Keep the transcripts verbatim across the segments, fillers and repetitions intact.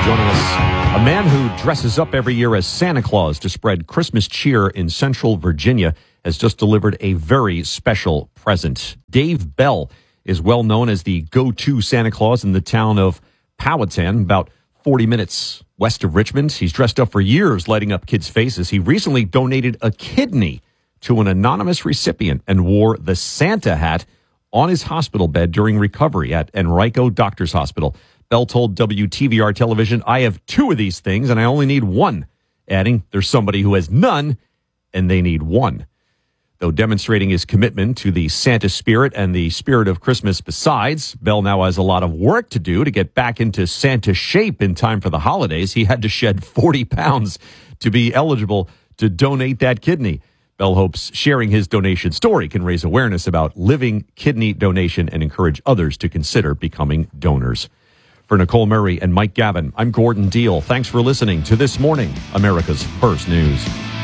joining us. A man who dresses up every year as Santa Claus to spread Christmas cheer in Central Virginia has just delivered a very special present. Dave Bell is well known as the go-to Santa Claus in the town of Powhatan, about forty minutes west of Richmond. He's dressed up for years, lighting up kids' faces. He recently donated a kidney to an anonymous recipient and wore the Santa hat on his hospital bed during recovery at Enrico Doctors Hospital. Bell told W T V R television, "I have two of these things and I only need one," adding, "There's somebody who has none and they need one." Though demonstrating his commitment to the Santa spirit and the spirit of Christmas besides, Bell now has a lot of work to do to get back into Santa shape in time for the holidays. He had to shed forty pounds to be eligible to donate that kidney. Bell hopes sharing his donation story can raise awareness about living kidney donation and encourage others to consider becoming donors. For Nicole Murray and Mike Gavin, I'm Gordon Deal. Thanks for listening to This Morning, America's First News.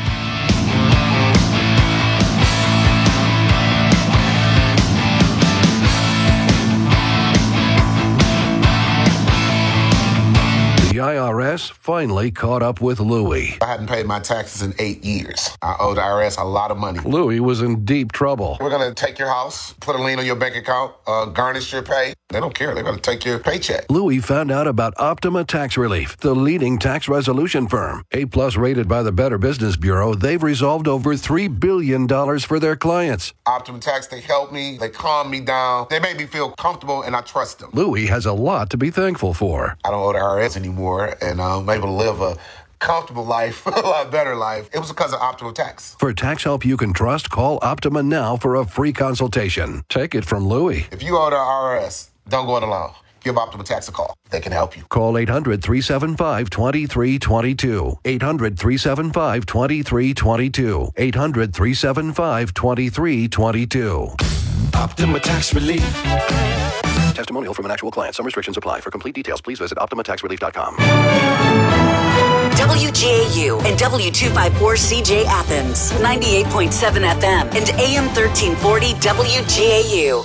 The I R S finally caught up with Louie. I hadn't paid my taxes in eight years. I owed the I R S a lot of money. Louie was in deep trouble. We're going to take your house, put a lien on your bank account, uh, garnish your pay. They don't care. They're going to take your paycheck. Louie found out about Optima Tax Relief, the leading tax resolution firm. A-plus rated by the Better Business Bureau, they've resolved over three billion dollars for their clients. Optima Tax, they helped me. They calmed me down. They made me feel comfortable, and I trust them. Louie has a lot to be thankful for. I don't owe the I R S anymore, and I'm able to live a comfortable life, a lot better life. It was because of Optima Tax. For tax help you can trust, call Optima now for a free consultation. Take it from Louie. If you owe the I R S, don't go it alone. Give Optima Tax a call. They can help you. Call eight hundred, three seven five, two three two two. eight hundred, three seven five, two three two two. eight hundred, three seven five, two three two two. Optima Tax Relief. Testimonial from an actual client. Some restrictions apply. For complete details, please visit optima tax relief dot com. W G A U and W two fifty-four C J Athens, ninety-eight point seven F M and A M thirteen forty W G A U.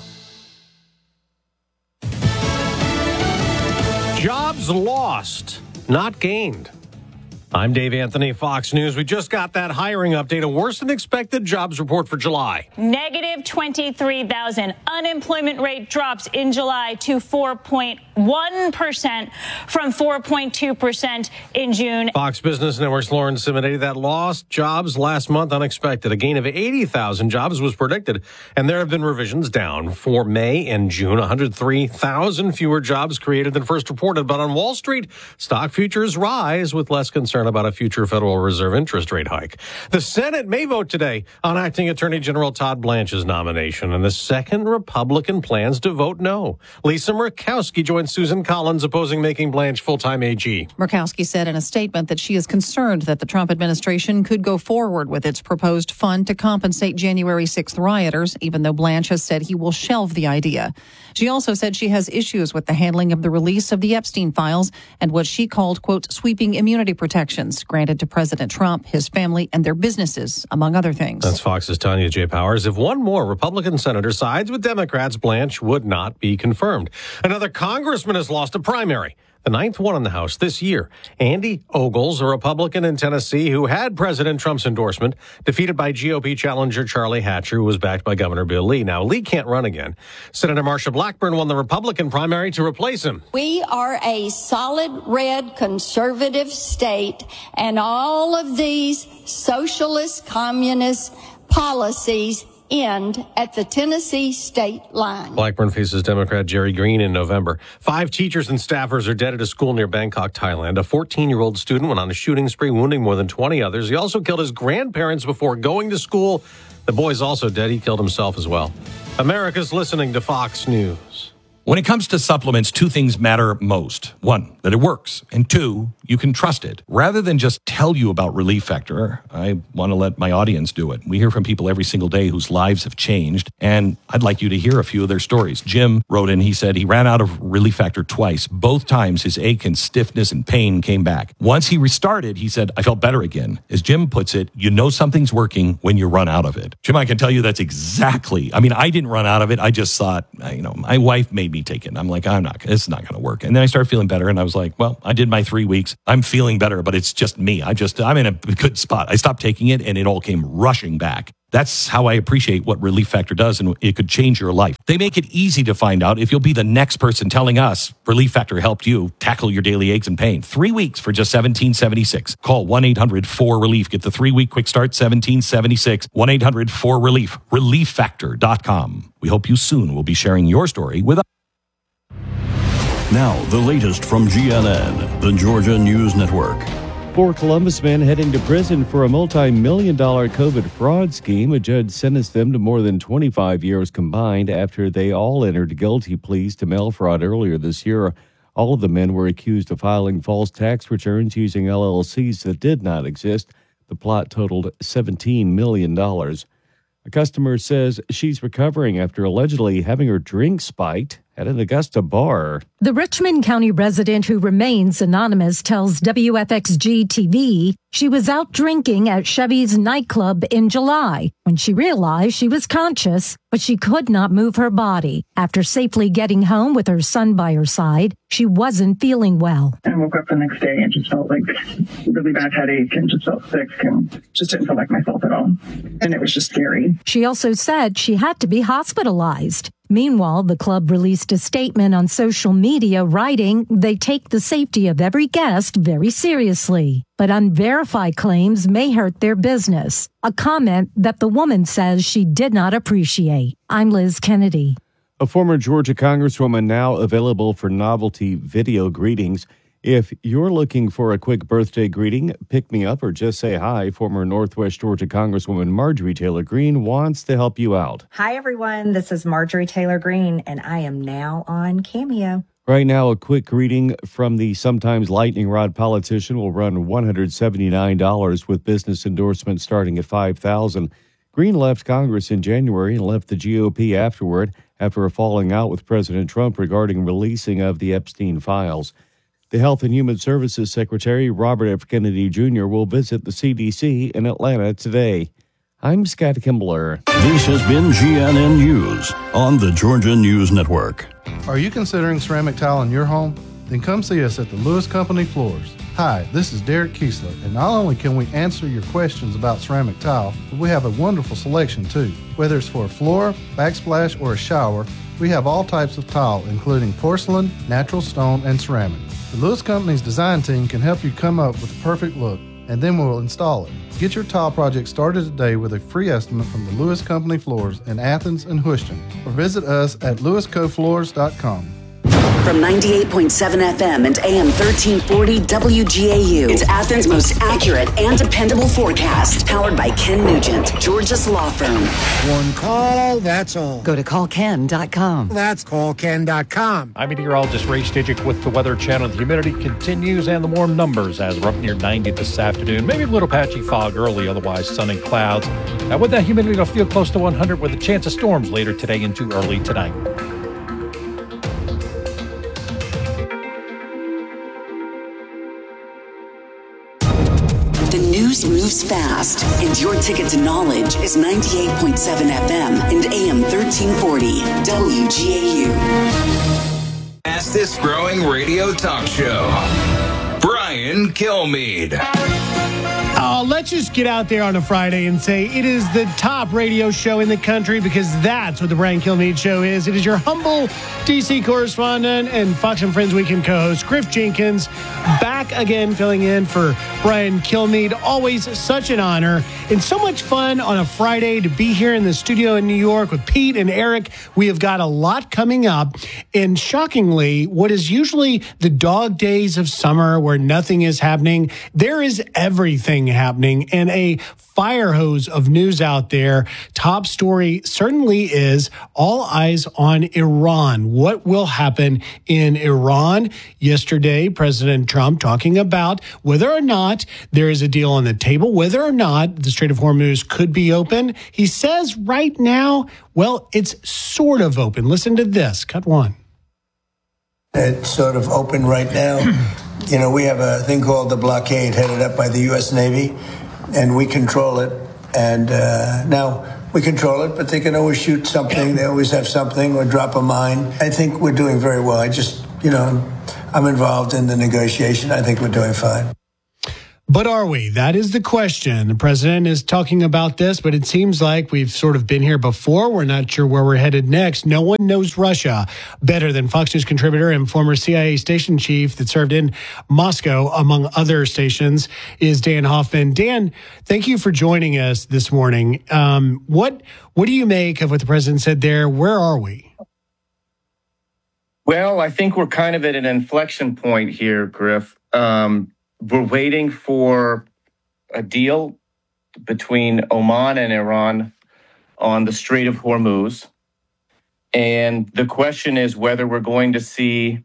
Jobs lost, not gained. I'm Dave Anthony, Fox News. We just got that hiring update, a worse than expected jobs report for July. Negative twenty-three thousand. Unemployment rate drops in July to four point one percent from four point two percent in June. Fox Business Network's Lauren Simonetti, that lost jobs last month unexpected. A gain of eighty thousand jobs was predicted, and there have been revisions down for May and June. one hundred three thousand fewer jobs created than first reported. But on Wall Street, stock futures rise with less concern about a future Federal Reserve interest rate hike. The Senate may vote today on Acting Attorney General Todd Blanche's nomination, and the second Republican plans to vote no. Lisa Murkowski joins Susan Collins opposing making Blanche full-time A G. Murkowski said in a statement that she is concerned that the Trump administration could go forward with its proposed fund to compensate January sixth rioters, even though Blanche has said he will shelve the idea. She also said she has issues with the handling of the release of the Epstein files and what she called, quote, sweeping immunity protections granted to President Trump, his family, and their businesses, among other things. That's Fox's Tanya J. Powers. If one more Republican senator sides with Democrats, Blanche would not be confirmed. Another congressman has lost a primary, the ninth one in the House this year. Andy Ogles, a Republican in Tennessee who had President Trump's endorsement, defeated by G O P challenger Charlie Hatcher, who was backed by Governor Bill Lee. Now, Lee can't run again. Senator Marsha Blackburn won the Republican primary to replace him. We are a solid red conservative state, and all of these socialist communist policies end at the Tennessee state line. Blackburn faces Democrat Jerry Green in November. Five teachers and staffers are dead at a school near Bangkok, Thailand. A fourteen-year-old student went on a shooting spree, wounding more than twenty others. He also killed his grandparents before going to school. The boy's also dead. He killed himself as well. America's listening to Fox News. When it comes to supplements, two things matter most. One, that it works. And two, you can trust it. Rather than just tell you about Relief Factor, I want to let my audience do it. We hear from people every single day whose lives have changed, and I'd like you to hear a few of their stories. Jim wrote in, he said he ran out of Relief Factor twice. Both times his ache and stiffness and pain came back. Once he restarted, he said, I felt better again. As Jim puts it, you know something's working when you run out of it. Jim, I can tell you that's exactly, I mean, I didn't run out of it. I just thought, you know, my wife made made me take it. And I'm like, I'm not, it's not going to work. And then I started feeling better. And I was like, well, I did my three weeks. I'm feeling better, but it's just me. I just, I'm in a good spot. I stopped taking it and it all came rushing back. That's how I appreciate what Relief Factor does, and it could change your life. They make it easy to find out if you'll be the next person telling us Relief Factor helped you tackle your daily aches and pain. Three weeks for just seventeen seventy-six. Call one eight hundred four relief. Get the three-week quick start, seventeen seventy-six. one eight hundred four relief. relief factor dot com. We hope you soon will be sharing your story with us. Now, the latest from G N N, the Georgia News Network. Four Columbus men heading to prison for a multi-million dollar COVID fraud scheme. A judge sentenced them to more than twenty-five years combined after they all entered guilty pleas to mail fraud earlier this year. All of the men were accused of filing false tax returns using L L Cs that did not exist. The plot totaled seventeen million dollars. A customer says she's recovering after allegedly having her drink spiked at an Augusta bar. The Richmond County resident who remains anonymous tells W F X G T V she was out drinking at Chevy's nightclub in July when she realized she was conscious, but she could not move her body. After safely getting home with her son by her side, she wasn't feeling well. I woke up the next day and just felt like really bad headache and just felt sick and just didn't feel like myself at all. And it was just scary. She also said she had to be hospitalized. Meanwhile, the club released a statement on social media writing they take the safety of every guest very seriously, but unverified claims may hurt their business, a comment that the woman says she did not appreciate. I'm Liz Kennedy. A former Georgia Congresswoman now available for novelty video greetings. If you're looking for a quick birthday greeting, pick me up or just say hi. Former Northwest Georgia Congresswoman Marjorie Taylor Greene wants to help you out. Hi, everyone. This is Marjorie Taylor Greene, and I am now on Cameo. Right now, a quick greeting from the sometimes lightning rod politician will run one hundred seventy-nine dollars with business endorsements starting at five thousand dollars. Greene left Congress in January and left the G O P afterward after a falling out with President Trump regarding releasing of the Epstein files. The Health and Human Services Secretary, Robert F. Kennedy Junior, will visit the C D C in Atlanta today. I'm Scott Kimbler. This has been G N N News on the Georgia News Network. Are you considering ceramic tile in your home? Then come see us at the Lewis Company Floors. Hi, this is Derek Kiesler, and not only can we answer your questions about ceramic tile, but we have a wonderful selection too. Whether it's for a floor, backsplash, or a shower, we have all types of tile, including porcelain, natural stone, and ceramic. The Lewis Company's design team can help you come up with the perfect look, and then we'll install it. Get your tile project started today with a free estimate from the Lewis Company Floors in Athens and Houston, or visit us at lewis co floors dot com. From ninety-eight point seven F M and A M thirteen forty W G A U, it's Athens' most accurate and dependable forecast. Powered by Ken Nugent, Georgia's law firm. One call, that's all. Go to call ken dot com. That's call ken dot com. I'm meteorologist Ray Stidgick with the Weather Channel. The humidity continues and the warm numbers as we're up near ninety this afternoon. Maybe a little patchy fog early, otherwise sun and clouds. Now with that humidity, it'll feel close to one hundred with a chance of storms later today into early tonight. The news moves fast, and your ticket to knowledge is ninety-eight point seven F M and A M thirteen forty W G A U. Fastest growing radio talk show, Brian Kilmeade. Oh, let's just get out there on a Friday and say it is the top radio show in the country, because that's what the Brian Kilmeade Show is. It is your humble D C correspondent and Fox and Friends Weekend co-host, Griff Jenkins, back again filling in for Brian Kilmeade. Always such an honor and so much fun on a Friday to be here in the studio in New York with Pete and Eric. We have got a lot coming up, and shockingly, what is usually the dog days of summer where nothing is happening, there is everything happening, and a fire hose of news out there. Top story certainly is all eyes on Iran. What will happen in Iran? Yesterday, President Trump talking about whether or not there is a deal on the table, whether or not the Strait of Hormuz could be open. He says right now, well, it's sort of open. Listen to this. Cut one. It's sort of open right now. You know, we have a thing called the blockade headed up by the U S Navy, and we control it. And uh, now we control it, but they can always shoot something. They always have something or drop a mine. I think we're doing very well. I just, you know, I'm involved in the negotiation. I think we're doing fine. But are we? That is the question. The president is talking about this, but it seems like we've sort of been here before. We're not sure where we're headed next. No one knows Russia better than Fox News contributor and former C I A station chief that served in Moscow, among other stations, is Dan Hoffman. Dan, thank you for joining us this morning. Um, what what do you make of what the president said there? Where are we? Well, I think we're kind of at an inflection point here, Griff. Um, We're waiting for a deal between Oman and Iran on the Strait of Hormuz. And the question is whether we're going to see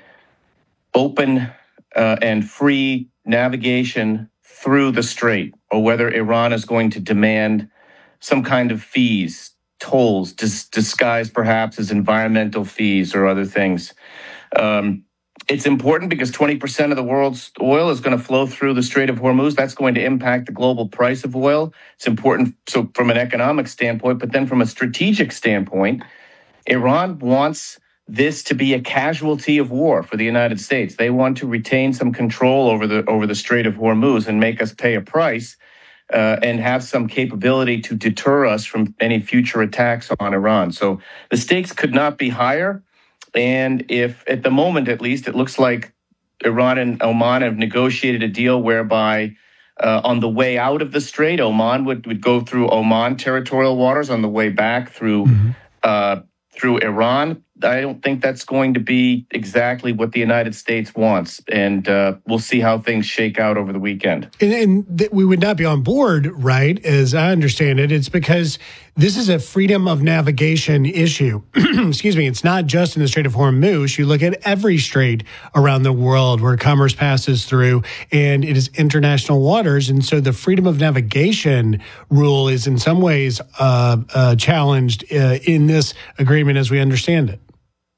open uh, and free navigation through the strait, or whether Iran is going to demand some kind of fees, tolls, dis- disguised perhaps as environmental fees or other things. Um, It's important because twenty percent of the world's oil is going to flow through the Strait of Hormuz. That's going to impact the global price of oil. It's important so from an economic standpoint, but then from a strategic standpoint, Iran wants this to be a casualty of war for the United States. They want to retain some control over the over the Strait of Hormuz and make us pay a price uh, and have some capability to deter us from any future attacks on Iran. So the stakes could not be higher. And if, at the moment at least, it looks like Iran and Oman have negotiated a deal whereby uh, on the way out of the strait, Oman would, would go through Oman territorial waters, on the way back through mm-hmm. uh, through Iran. I don't think that's going to be exactly what the United States wants. And uh, we'll see how things shake out over the weekend. And, and th- we would not be on board, right, as I understand it. It's because this is a freedom of navigation issue. Excuse me. It's not just in the Strait of Hormuz. You look at every strait around the world where commerce passes through, and it is international waters. And so the freedom of navigation rule is in some ways uh, uh, challenged uh, in this agreement as we understand it.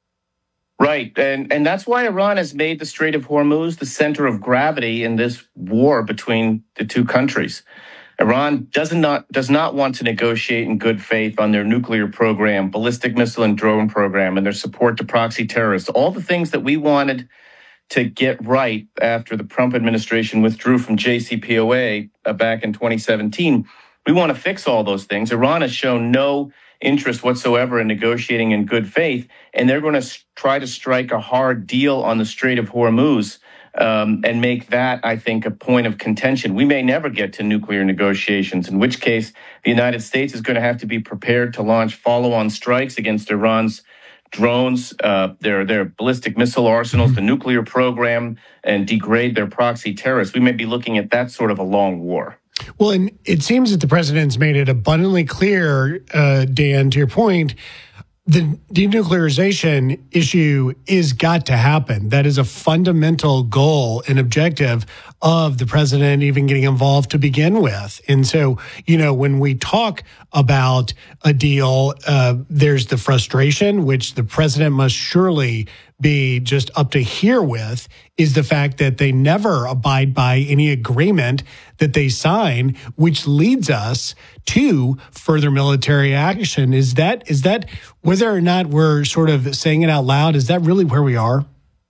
Right. And and that's why Iran has made the Strait of Hormuz the center of gravity in this war between the two countries. Iran does not does not want to negotiate in good faith on their nuclear program, ballistic missile and drone program, and their support to proxy terrorists. All the things that we wanted to get right after the Trump administration withdrew from J C P O A uh, back in twenty seventeen. We want to fix all those things. Iran has shown no interest whatsoever in negotiating in good faith, and they're going to try to strike a hard deal on the Strait of Hormuz um, and make that, I think, a point of contention. We may never get to nuclear negotiations, in which case the United States is going to have to be prepared to launch follow-on strikes against Iran's drones, uh, their their ballistic missile arsenals, the nuclear program, and degrade their proxy terrorists. We may be looking at that sort of a long war. Well, and it seems that the president's made it abundantly clear, uh, Dan, to your point, the denuclearization issue is got to happen. That is a fundamental goal and objective of the president even getting involved to begin with. And so, you know, when we talk about a deal, uh, there's the frustration, which the president must surely be just up to here with, is the fact that they never abide by any agreement that they sign, which leads us to further military action. Is that, is that whether or not we're sort of saying it out loud, is that really where we are?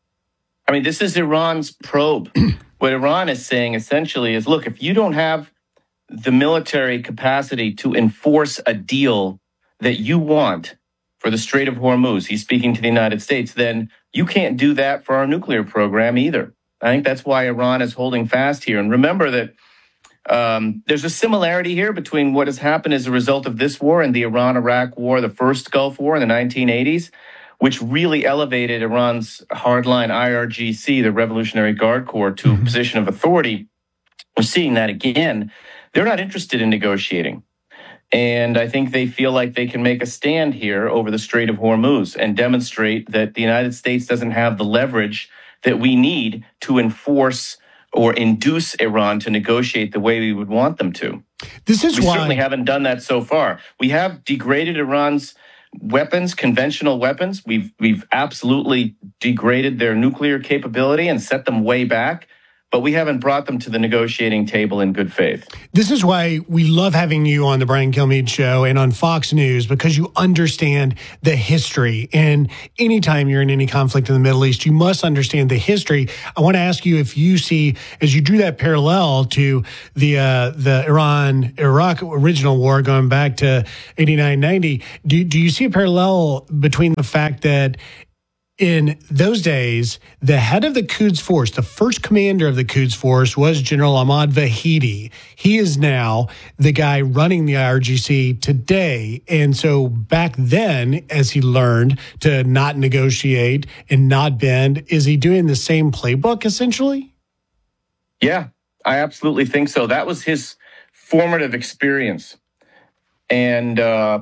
I mean, this is Iran's probe. What Iran is saying essentially is, look, if you don't have the military capacity to enforce a deal that you want for the Strait of Hormuz, he's speaking to the United States, then you can't do that for our nuclear program either. I think that's why Iran is holding fast here. And remember that um, there's a similarity here between what has happened as a result of this war and the Iran-Iraq war, the first Gulf War in the nineteen eighties, which really elevated Iran's hardline I R G C, the Revolutionary Guard Corps, to mm-hmm. a position of authority. We're seeing that again. They're not interested in negotiating. And I think they feel like they can make a stand here over the Strait of Hormuz and demonstrate that the United States doesn't have the leverage that we need to enforce or induce Iran to negotiate the way we would want them to. This is we why... certainly haven't done that so far. We have degraded Iran's weapons, conventional weapons. We've we've absolutely degraded their nuclear capability and set them way back. but we haven't brought them to the negotiating table in good faith. This is why we love having you on the Brian Kilmeade Show and on Fox News, because you understand the history. And anytime you're in any conflict in the Middle East, you must understand the history. I want to ask you if you see, as you drew that parallel to the uh, the Iran-Iraq original war going back to eighty-nine ninety, do, do you see a parallel between the fact that in those days, the head of the Quds Force, the first commander of the Quds Force, was General Ahmad Vahidi. He is now the guy running the I R G C today. And so back then, as he learned to not negotiate and not bend, is he doing the same playbook, essentially? Yeah, I absolutely think so. That was his formative experience. And, uh,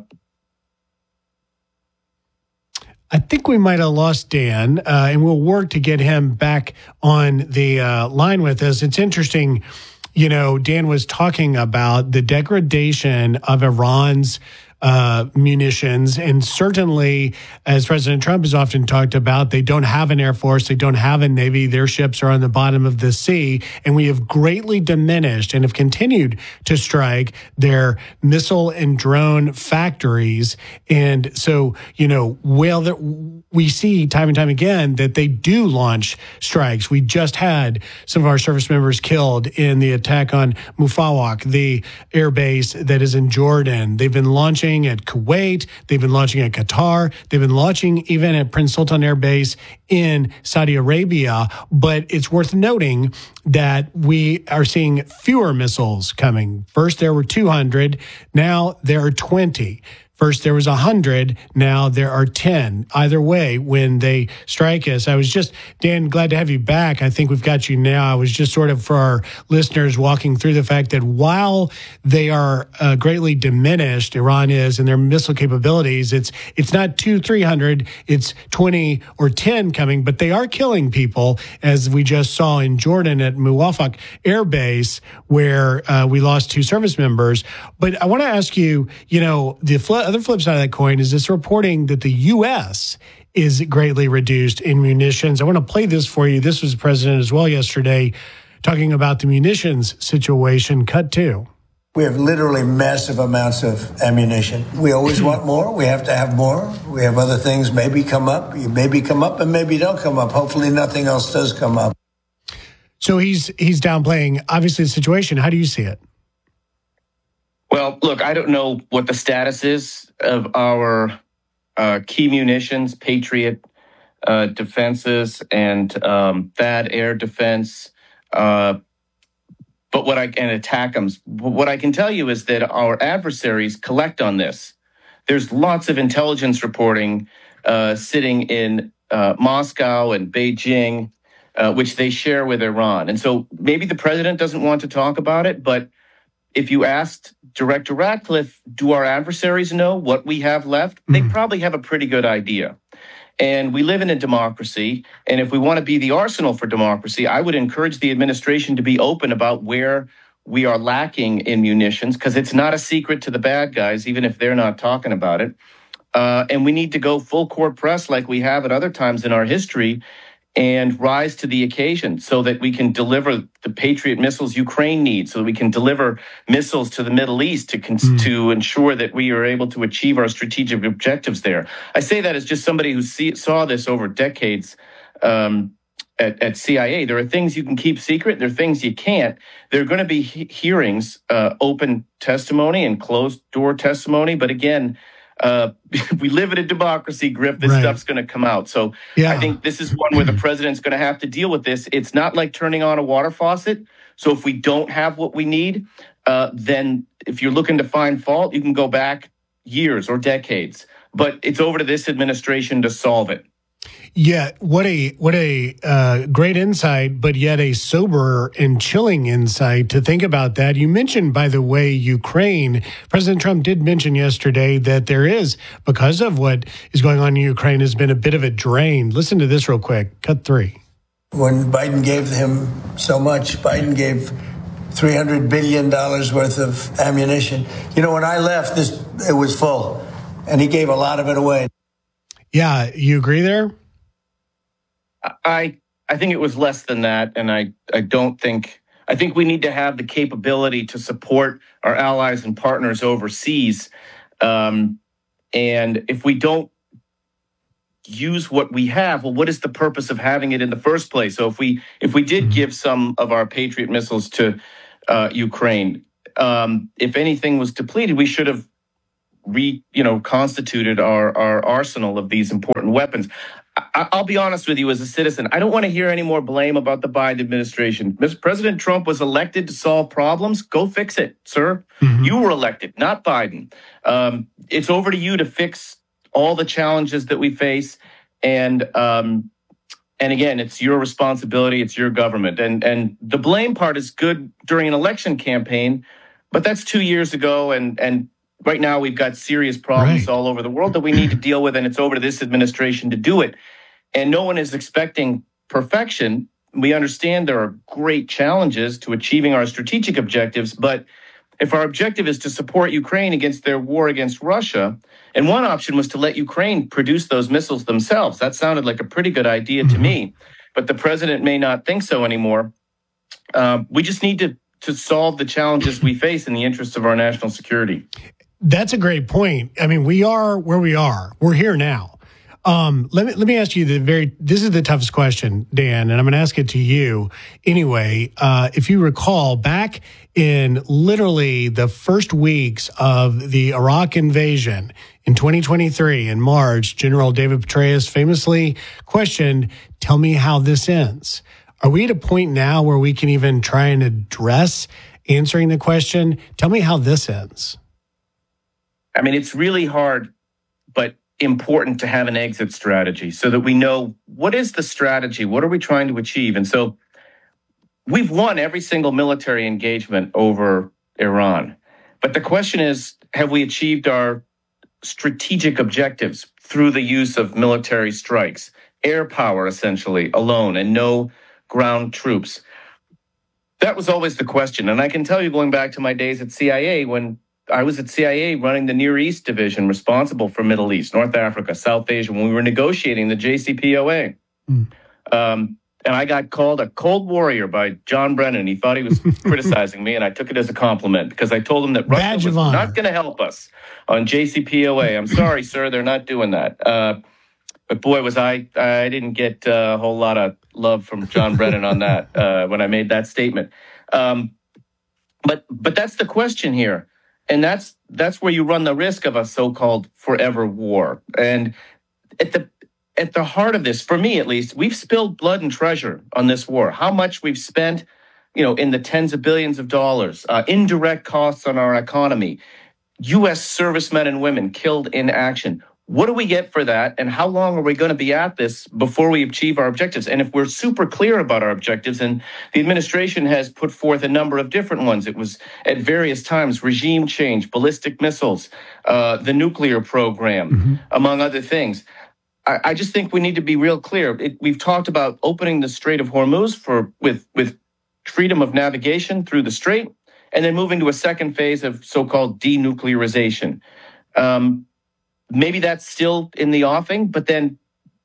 I think we might have lost Dan, uh, and we'll work to get him back on the uh, line with us. It's interesting, you know, Dan was talking about the degradation of Iran's uh, munitions. And certainly, as President Trump has often talked about, they don't have an Air Force. They don't have a Navy. Their ships are on the bottom of the sea. And we have greatly diminished and have continued to strike their missile and drone factories. And so, you know, well, that we see time and time again that they do launch strikes. We just had some of our service members killed in the attack on Mufawak, the air base that is in Jordan. They've been launching at Kuwait. They've been launching at Qatar. They've been launching even at Prince Sultan Air Base in Saudi Arabia. But it's worth noting that we are seeing fewer missiles coming. First, there were two hundred. Now there are twenty. First, there was one hundred. Now there are ten. Either way, when they strike us, I was just, Dan, glad to have you back. I think we've got you now. I was just sort of, for our listeners, walking through the fact that while they are uh, greatly diminished, Iran is, in their missile capabilities, it's it's not two, three hundred, it's twenty or ten coming, but they are killing people, as we just saw in Jordan at Muwafaq Air Base, where uh, we lost two service members. But I want to ask you, you know, the flip other flip side of that coin is this reporting that the U S is greatly reduced in munitions. I want to play this for you. This was the president as well yesterday talking about the munitions situation. Cut two. We have literally massive amounts of ammunition. We always want more. We have to have more. We have other things maybe come up. You maybe come up and maybe don't come up. Hopefully nothing else does come up. So he's he's downplaying, obviously, the situation. How do you see it? Well, look, I don't know what the status is of our uh, key munitions, Patriot uh, defenses, and um, T H A A D air defense, uh, but what I and ATACMS. What I can tell you is that our adversaries collect on this. There's lots of intelligence reporting uh, sitting in uh, Moscow and Beijing, uh, which they share with Iran. And so maybe the president doesn't want to talk about it, but if you asked Director Ratcliffe, do our adversaries know what we have left? They probably have a pretty good idea. And we live in a democracy. And if we want to be the arsenal for democracy, I would encourage the administration to be open about where we are lacking in munitions, because it's not a secret to the bad guys, even if they're not talking about it. Uh, and we need to go full court press like we have at other times in our history and rise to the occasion so that we can deliver the Patriot missiles Ukraine needs, so that we can deliver missiles to the Middle East to con- mm. to ensure that we are able to achieve our strategic objectives there. I say that as just somebody who see, saw this over decades um, at, at C I A. There are things you can keep secret. There are things you can't. There are going to be he- hearings, uh, open testimony and closed door testimony. But again, Uh, we live in a democracy, Griff. This right. stuff's going to come out. So yeah. I think this is one where the president's going to have to deal with this. It's not like turning on a water faucet. So if we don't have what we need, uh, then if you're looking to find fault, you can go back years or decades. But it's over to this administration to solve it. Yeah, what a what a uh, great insight, but yet a sober and chilling insight to think about that. You mentioned, by the way, Ukraine. President Trump did mention yesterday that there is, because of what is going on in Ukraine, has been a bit of a drain. Listen to this real quick. Cut three. When Biden gave him so much, Biden gave three hundred billion dollars worth of ammunition. You know, when I left, this it was full, and he gave a lot of it away. Yeah, you agree there? I I think it was less than that, and I, I don't think I think we need to have the capability to support our allies and partners overseas. Um, and if we don't use what we have, well, what is the purpose of having it in the first place? So if we if we did give some of our Patriot missiles to uh, Ukraine, um, if anything was depleted, we should have re you know constituted our our arsenal of these important weapons. I, I'll be honest with you, as a citizen, I don't want to hear any more blame about the Biden administration. Mister President Trump was elected to solve problems. Go fix it, sir. Mm-hmm. You were elected, not Biden. Um, it's over to you to fix all the challenges that we face, and um, and again, it's your responsibility. It's your government, and and the blame part is good during an election campaign, but that's two years ago, and and. Right now, we've got serious problems right. all over the world that we need to deal with, and it's over to this administration to do it. And no one is expecting perfection. We understand there are great challenges to achieving our strategic objectives, but if our objective is to support Ukraine against their war against Russia, and one option was to let Ukraine produce those missiles themselves, that sounded like a pretty good idea mm-hmm. to me, but the president may not think so anymore. Uh, we just need to, to solve the challenges we face in the interest of our national security. That's a great point. I mean, we are where we are. We're here now. Um, let me let me ask you the very. This is the toughest question, Dan, and I'm going to ask it to you anyway. Uh, if you recall, back in literally the first weeks of the Iraq invasion in twenty twenty-three in March, General David Petraeus famously questioned, "Tell me how this ends." Are we at a point now where we can even try and address answering the question, "Tell me how this ends"? I mean, it's really hard, but important to have an exit strategy so that we know what is the strategy, what are we trying to achieve? And so we've won every single military engagement over Iran. But the question is, have we achieved our strategic objectives through the use of military strikes, air power essentially alone, and no ground troops? That was always the question. And I can tell you, going back to my days at C I A, when I was at C I A running the Near East division responsible for Middle East, North Africa, South Asia, when we were negotiating the J C P O A. Mm. Um, and I got called a cold warrior by John Brennan. He thought he was criticizing me, and I took it as a compliment because I told him that Russia was not going to help us on J C P O A. I'm sorry, sir, they're not doing that. Uh, but boy, was I, I didn't get a whole lot of love from John Brennan on that uh, when I made that statement. Um, but but that's the question here. And that's that's where you run the risk of a so-called forever war. And at the at the heart of this, for me at least, we've spilled blood and treasure on this war. How much we've spent, you know, in the tens of billions of dollars, uh, indirect costs on our economy, U S servicemen and women killed in action. What do we get for that? And how long are we going to be at this before we achieve our objectives? And if we're super clear about our objectives, and the administration has put forth a number of different ones, it was at various times regime change, ballistic missiles, uh, the nuclear program, mm-hmm. among other things. I, I just think we need to be real clear. It, we've talked about opening the Strait of Hormuz for with with freedom of navigation through the strait, and then moving to a second phase of so-called denuclearization. Um, Maybe that's still in the offing, but then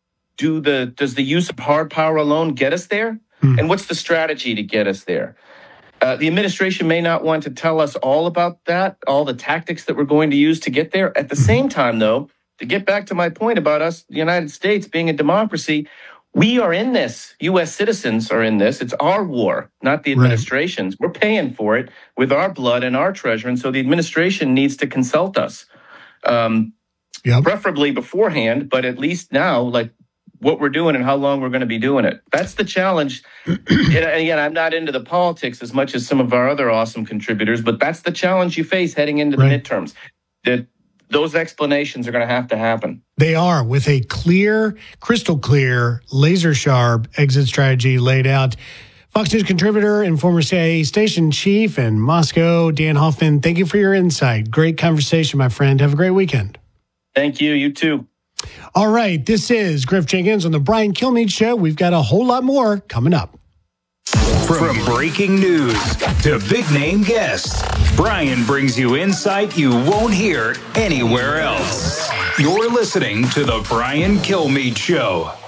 do the does the use of hard power alone get us there? Mm. And what's the strategy to get us there? Uh, the administration may not want to tell us all about that, all the tactics that we're going to use to get there. At the same time, though, to get back to my point about us, the United States being a democracy, we are in this. U S citizens are in this. It's our war, not the administration's. Right. We're paying for it with our blood and our treasure, and so the administration needs to consult us. Um, Yep. Preferably beforehand, but at least now, like what we're doing and how long we're going to be doing it. That's the challenge. And again, I'm not into the politics as much as some of our other awesome contributors, but that's the challenge you face heading into the right. midterms. That those explanations are going to have to happen. They are, with a clear, crystal clear, laser sharp exit strategy laid out. Fox News contributor and former C I A station chief in Moscow, Dan Hoffman, thank you for your insight. Great conversation, my friend. Have a great weekend. Thank you. You too. All right. This is Griff Jenkins on the Brian Kilmeade Show. We've got a whole lot more coming up. From breaking news to big name guests, Brian brings you insight you won't hear anywhere else. You're listening to the Brian Kilmeade Show.